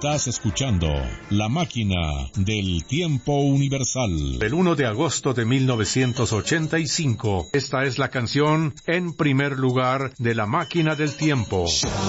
Estás escuchando La Máquina del Tiempo Universal. El 1 de agosto de 1985. Esta es la canción En primer lugar de La Máquina del Tiempo.